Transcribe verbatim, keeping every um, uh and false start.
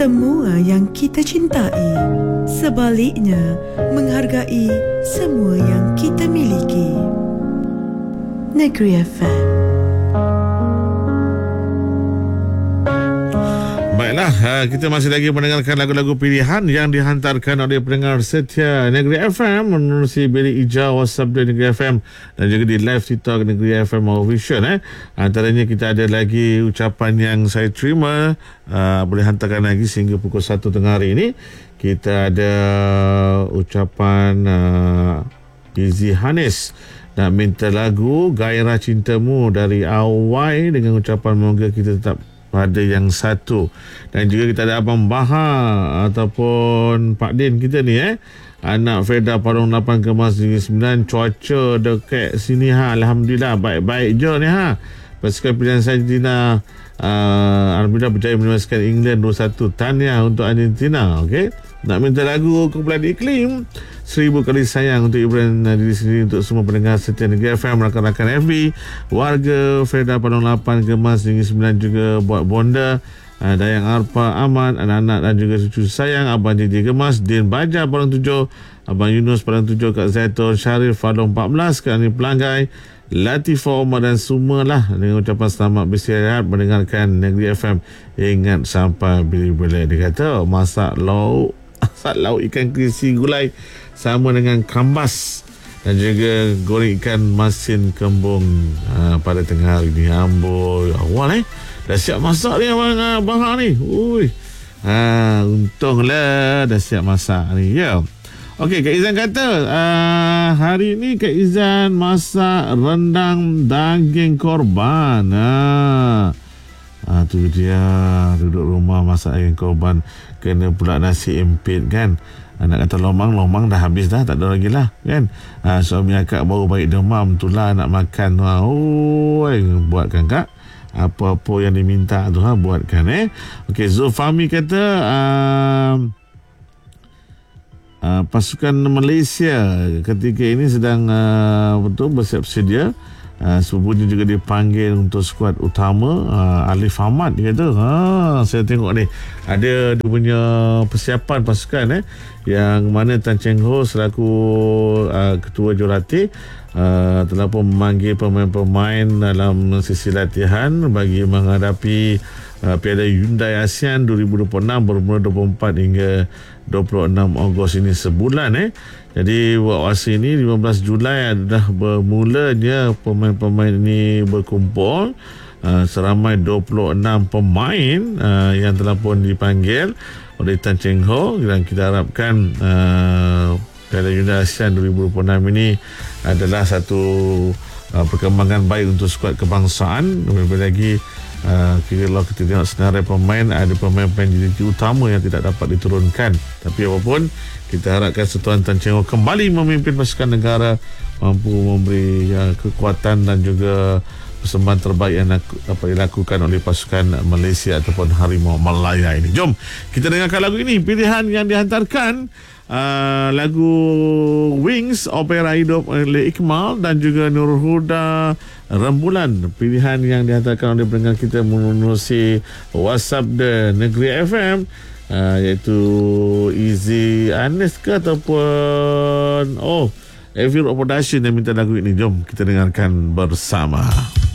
semua yang kita cintai. Sebaliknya, menghargai semua yang kita miliki. Negeri F M. Baiklah, kita masih lagi mendengarkan lagu-lagu pilihan yang dihantarkan oleh pendengar setia Negeri F M menerusi bilik hijau WhatsApp di Negeri F M dan juga di live TikTok Negeri F M Official. Eh. Antaranya kita ada lagi ucapan yang saya terima, uh, boleh hantarkan lagi sehingga pukul satu tengah hari ini. Kita ada ucapan uh, Izzy Hanis nak minta lagu Gairah Cintamu dari Awai dengan ucapan moga kita tetap pada yang satu. Dan juga kita ada Abang Bahar ataupun Pak Din kita ni eh anak Freda Parung lapan Kemas Negeri Sembilan. Cuaca dekat sini ha, Alhamdulillah baik-baik je ni ha. Pasukan pilihan Argentina uh, Alhamdulillah berjaya menewaskan England dua satu. Tahniah untuk Argentina. Okey, nak minta lagu kumpulan iklim Seribu Kali Sayang untuk hiburan uh, diri sendiri, untuk semua pendengar setia Negeri F M, rakan-rakan F B, warga Freda Padang lapan Kemas Negeri Sembilan, juga buat bonda uh, Dayang Arpa Ahmad, anak-anak dan juga cucu sayang Abang J J Kemas, Din Baja Padang tujuh, Abang Yunus Padang tujuh, Kak Zaitun Syarif Padang empat belas, Kak Ani Pelanggai, Latifah Omar dan semualah dengan ucapan selamat beristirahat mendengarkan Negeri F M. Ingat sampai bila-bila. Dia kata masak lauk masak lauk ikan kerisi gulai sama dengan kambas dan juga goreng ikan masin kembung ha, pada tengah hari ni. Amboi, awal eh dah siap masak ni abang Bahar ni. Ui, ha, untunglah dah siap masak ni ya. Okey, Kak Izan kata uh, hari ni Kak Izan masak rendang daging korban. Ha. Ha, tu dia, duduk rumah masak daging korban, kena pula nasi empit kan. Nak kata lomang, lomang dah habis dah, tak ada lagi lah kan. Ha, suami akak baru baik demam, itulah nak makan. Ha, oh, buatkan kak apa-apa yang diminta tu, ha, buatkan eh. Okey, Zulfami kata uh, Uh, pasukan Malaysia ketika ini sedang uh, betul bersiap sedia. Uh, sepupunya juga dipanggil untuk skuad utama. uh, Alif Ahmad dia kata, ha, saya tengok ni ada dia punya persiapan pasukan eh, yang mana Tan Cheng Ho selaku uh, ketua jurulatih uh, telah pun memanggil pemain-pemain dalam sesi latihan bagi menghadapi uh, Piala Hyundai ASEAN dua ribu dua puluh enam bermula dua puluh empat hingga dua puluh enam Ogos ini, sebulan eh. Jadi waktu ini lima belas Julai adalah bermulanya pemain-pemain ini berkumpul. Uh, seramai dua puluh enam pemain uh, yang telah pun dipanggil oleh Tan Cheng Ho, dan kita harapkan uh, Piala Hyundai ASEAN dua ribu dua puluh enam ini adalah satu uh, perkembangan baik untuk skuad kebangsaan. Lebih lagi Uh, kalau kita tengok senarai pemain, ada pemain-pemain jadi utama yang tidak dapat diturunkan. Tapi apapun, kita harapkan Setuan Tan Cheng Ho kembali memimpin pasukan negara, mampu memberi uh, kekuatan dan juga persembahan terbaik yang dapat dilakukan oleh pasukan Malaysia ataupun Harimau Malaya ini. Jom kita dengarkan lagu ini, pilihan yang dihantarkan uh, lagu Wings Opera Hidup oleh Iqmal dan juga Nur Huda Rembulan, pilihan yang dihantarkan oleh pendengar kita menerusi WhatsApp The Negeri F M, uh, iaitu Izzy Anis ke ataupun oh Avi Rock Production yang minta lagu ini. Jom kita dengarkan bersama.